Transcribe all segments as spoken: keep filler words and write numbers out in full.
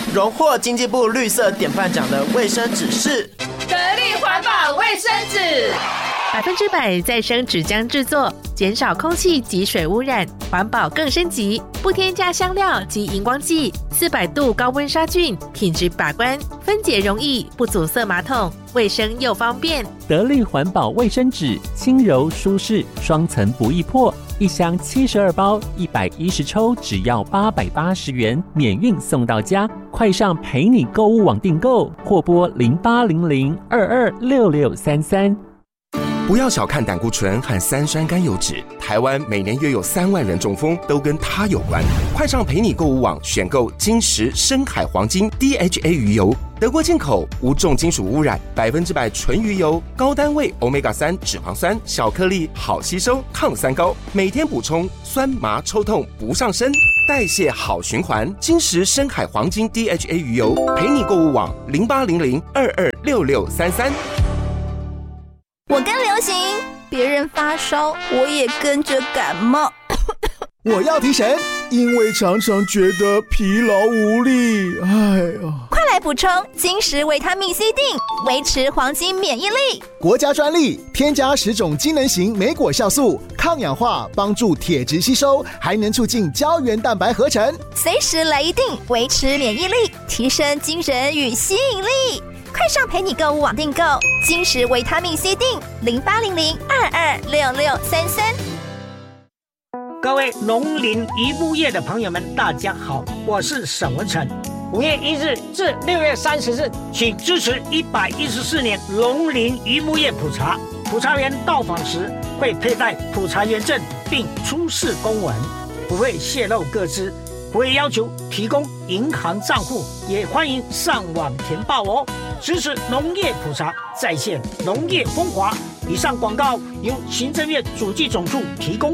荣获经济部绿色典范奖的卫生纸是得力环保卫生纸， 百分之百再生纸浆制作，减少空气及水污染，环保更升级，不添加香料及荧光剂，四百度高温杀菌，品质把关，分解容易，不阻塞马桶，卫生又方便。 得力环保卫生纸，轻柔舒适，双层不易破，一箱七十二包，一百一十抽，只要八百八十元，免运送到家。快上陪你购物网订购，或拨零八零零二二六六三三。 不要小看胆固醇和三酸甘油酯，台湾每年约有三万人中风，都跟它有关。快上陪你购物网选购金石深海黄金 D H A 鱼油，德国进口，无重金属污染，百分之百纯鱼油，高单位 欧米伽三 脂肪酸，小颗粒，好吸收，抗三高，每天补充，酸麻抽痛不上身，代谢好循环。金石深海黄金 D H A 鱼油，陪你购物网零八零零二二六六三三。 我跟流行，别人发烧，我也跟着感冒。 我要提神，因为常常觉得疲劳无力。哎呀， 快来补充金石维他命 C 锭，维持黄金免疫力。 国家专利，添加十种机能型莓果酵素，抗氧化，帮助铁质吸收，还能促进胶原蛋白合成。 随时来一锭，维持免疫力，提升精神与吸引力。快上陪你购物网订购金石维他命 C 锭，零八零零二二六六三三。 各位农林渔牧业的朋友们，大家好，我是沈文成。五月一日至六月三十日，请支持一百一十四年农林渔牧业普查。普查员到访时会佩戴普查员证，并出示公文，不会泄露个资，不会要求提供银行账户，也欢迎上网填报哦。支持农业普查，再现农业风华。以上广告由行政院主计总处提供。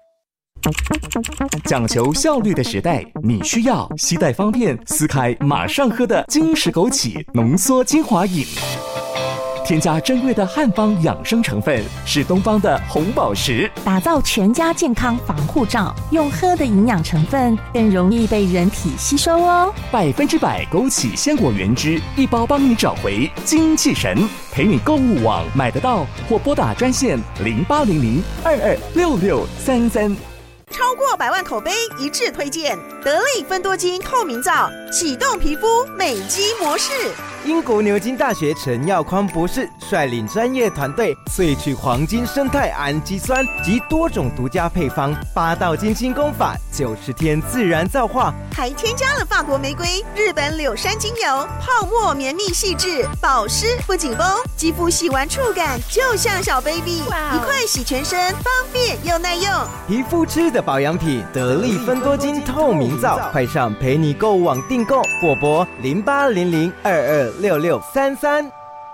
讲求效率的时代，你需要携带方便、撕开马上喝的金石枸杞浓缩精华饮。添加珍贵的汉方养生成分，是东方的红宝石， 打造全家健康防护罩。用喝的营养成分更容易被人体吸收哦。 百分之百枸杞鲜果原汁，一包帮你找回精气神。陪你购物网买得到，或拨打专线零八零零二二六六三三。 超过百万口碑一致推荐得力芬多精透明皂，启动皮肤美肌模式。 英国牛津大学陈耀匡博士率领专业团队萃取黄金生态氨基酸及多种独家配方，八道精心工法，九十天自然皂化， 还添加了法国玫瑰、日本柳杉精油，泡沫绵密细致，保湿不紧绷，肌肤洗完触感就像小 baby， 一块洗全身，方便又耐用。 皮肤吃的保养品，得力芬多精透明皂，快上陪你购物网订购，或拨零八零零二二六六三三。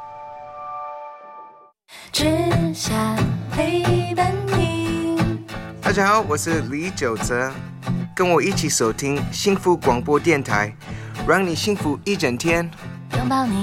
只想陪伴你。 大家好，我是李玖哲，跟我一起收听幸福广播电台，让你幸福一整天。 拥抱你。